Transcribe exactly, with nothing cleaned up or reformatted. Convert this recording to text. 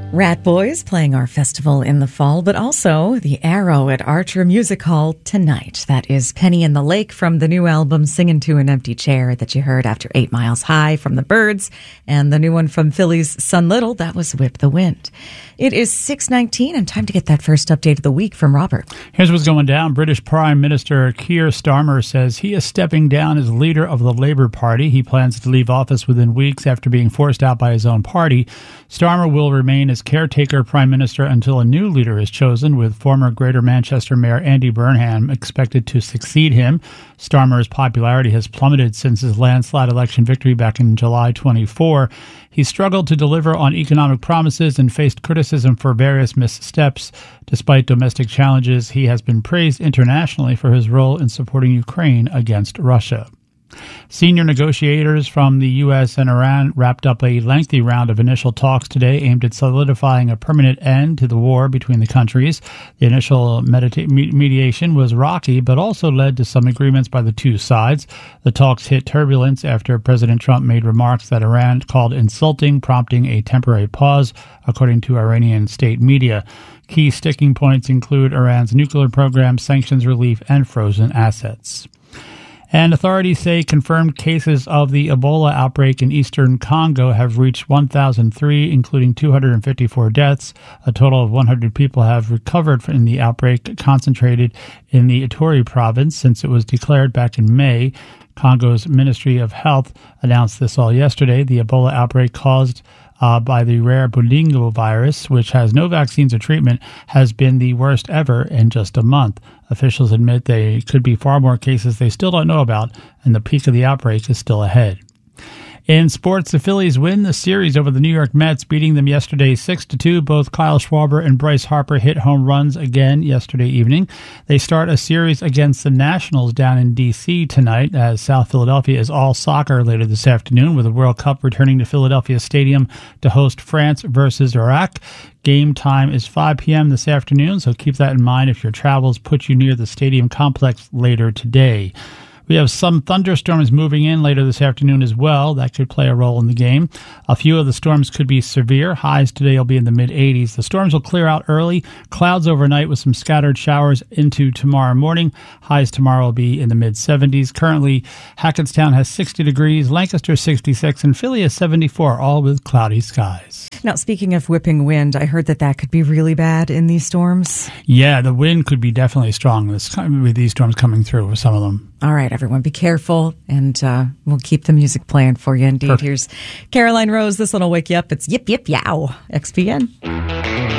Rat Boys playing our festival in the fall, but also the Arrow at Archer Music Hall tonight. That is Penny in the Lake from the new album Singin' to an Empty Chair that you heard after Eight Miles High from the Byrds, and the new one from Philly's Son Little, that was Whip the Wind. It is six nineteen and time to get that first update of the week from Robert. Here's what's going down. British Prime Minister Keir Starmer says he is stepping down as leader of the Labour Party. He plans to leave office within weeks after being forced out by his own party. Starmer will remain as caretaker prime minister until a new leader is chosen, with former Greater Manchester Mayor Andy Burnham expected to succeed him. Starmer's popularity has plummeted since his landslide election victory back in July twenty-four. He struggled to deliver on economic promises and faced criticism for various missteps. Despite domestic challenges, he has been praised internationally for his role in supporting Ukraine against Russia. Senior negotiators from the U S and Iran wrapped up a lengthy round of initial talks today aimed at solidifying a permanent end to the war between the countries. The initial medita- mediation was rocky, but also led to some agreements by the two sides. The talks hit turbulence after President Trump made remarks that Iran called insulting, prompting a temporary pause, according to Iranian state media. Key sticking points include Iran's nuclear program, sanctions relief, and frozen assets. And authorities say confirmed cases of the Ebola outbreak in eastern Congo have reached one thousand three, including two hundred fifty-four deaths. A total of one hundred people have recovered from the outbreak, concentrated in the Ituri province since it was declared back in May. Congo's Ministry of Health announced this all yesterday. The Ebola outbreak caused Uh, by the rare Bundingo virus, which has no vaccines or treatment, has been the worst ever in just a month. Officials admit there could be far more cases they still don't know about, and the peak of the outbreak is still ahead. In sports, the Phillies win the series over the New York Mets, beating them yesterday six to two. Both Kyle Schwarber and Bryce Harper hit home runs again yesterday evening. They start a series against the Nationals down in D C tonight, as South Philadelphia is all soccer later this afternoon, with the World Cup returning to Philadelphia Stadium to host France versus Iraq. Game time is five p.m. this afternoon, so keep that in mind if your travels put you near the stadium complex later today. We have some thunderstorms moving in later this afternoon as well. That could play a role in the game. A few of the storms could be severe. Highs today will be in the mid-eighties. The storms will clear out early. Clouds overnight with some scattered showers into tomorrow morning. Highs tomorrow will be in the mid-seventies. Currently, Hackettstown has sixty degrees, Lancaster sixty-six, and Philly is seventy-four, all with cloudy skies. Now, speaking of whipping wind, I heard that that could be really bad in these storms. Yeah, the wind could be definitely strong with these storms coming through with some of them. All right, everyone, be careful, and uh, we'll keep the music playing for you. Indeed. Perfect. Here's Caroline Rose. This one will wake you up. It's Yip Yip Yow, X P N.